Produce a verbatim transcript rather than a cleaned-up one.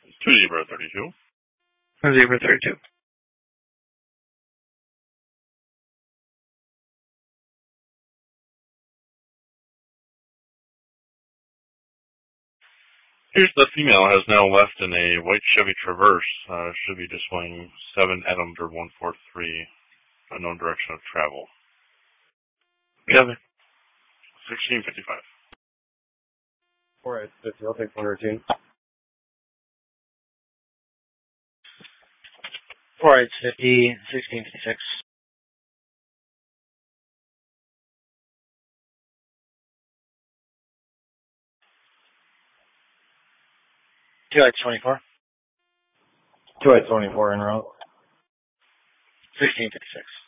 Two zero thirty-two. Zebra thirty-two. Here's the female has now left in a white Chevy Traverse. Uh, should be displaying seven Adams or one four three, unknown direction of travel. Kevin. sixteen fifty-five. Four eight fifty. I'll take one routine. Four eight fifty. Sixteen fifty six. Two eight twenty four. Two eight twenty four en route. Sixteen fifty six.